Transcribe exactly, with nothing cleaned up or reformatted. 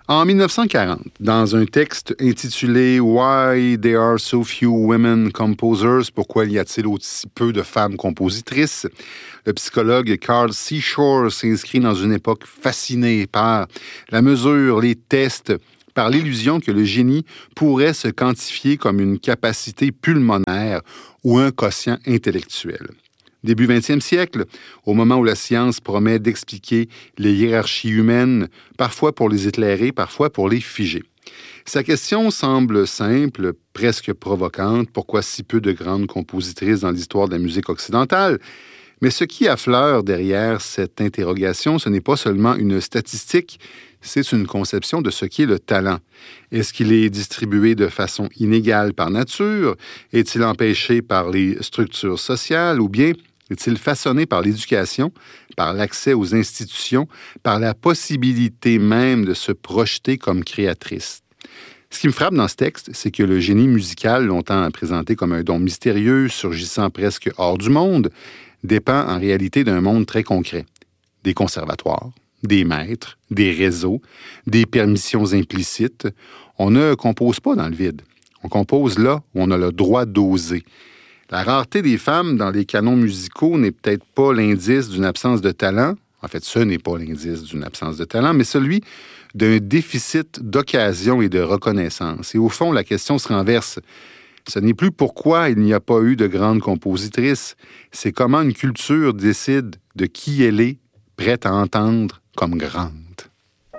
En dix-neuf cent quarante, dans un texte intitulé « Why there are so few women composers », pourquoi y a-t-il aussi peu de femmes compositrices, le psychologue Carl Seashore s'inscrit dans une époque fascinée par la mesure, les tests, par l'illusion que le génie pourrait se quantifier comme une capacité pulmonaire ou un quotient intellectuel. Début vingtième siècle, au moment où la science promet d'expliquer les hiérarchies humaines, parfois pour les éclairer, parfois pour les figer. Sa question semble simple, presque provocante. Pourquoi si peu de grandes compositrices dans l'histoire de la musique occidentale? Mais ce qui affleure derrière cette interrogation, ce n'est pas seulement une statistique, c'est une conception de ce qu'est le talent. Est-ce qu'il est distribué de façon inégale par nature? Est-il empêché par les structures sociales ou bien est-il façonné par l'éducation, par l'accès aux institutions, par la possibilité même de se projeter comme créatrice? Ce qui me frappe dans ce texte, c'est que le génie musical, longtemps présenté comme un don mystérieux, surgissant presque hors du monde, dépend en réalité d'un monde très concret. Des conservatoires, des maîtres, des réseaux, des permissions implicites. On ne compose pas dans le vide. On compose là où on a le droit d'oser. La rareté des femmes dans les canons musicaux n'est peut-être pas l'indice d'une absence de talent. En fait, ce n'est pas l'indice d'une absence de talent, mais celui d'un déficit d'occasion et de reconnaissance. Et au fond, la question se renverse. Ce n'est plus pourquoi il n'y a pas eu de grandes compositrices, c'est comment une culture décide de qui elle est prête à entendre comme grande.